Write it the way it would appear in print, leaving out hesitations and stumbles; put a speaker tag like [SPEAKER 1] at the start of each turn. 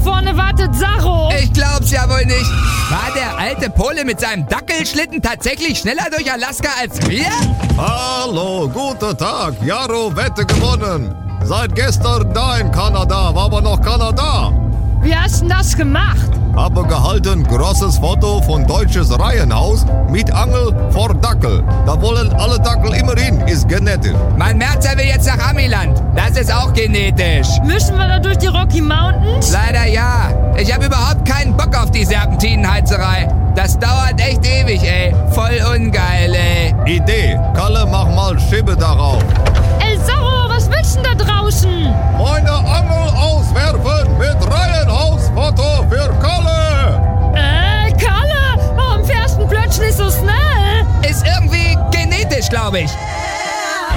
[SPEAKER 1] vorne wartet Sacho.
[SPEAKER 2] Ich glaub's ja wohl nicht. War der alte Pole mit seinem Dackelschlitten tatsächlich schneller durch Alaska als wir?
[SPEAKER 3] Hallo, guten Tag. Jaro, Wette gewonnen. Seit gestern da in Kanada, war aber noch Kanada.
[SPEAKER 1] Wie hast du das gemacht?
[SPEAKER 3] Habe gehalten großes Foto von deutsches Reihenhaus mit Angel vor Dackel. Da wollen alle Dackel immer hin, ist genetisch.
[SPEAKER 2] Mein Merzer will jetzt nach Amiland. Das ist auch genetisch.
[SPEAKER 1] Müssen wir da durch die Rocky Mountains?
[SPEAKER 2] Leider ja. Ich habe überhaupt keinen Bock auf die Serpentinenheizerei. Das dauert echt ewig, ey. Voll ungeil, ey.
[SPEAKER 3] Idee, Kalle, mach mal Schiebe darauf.
[SPEAKER 1] El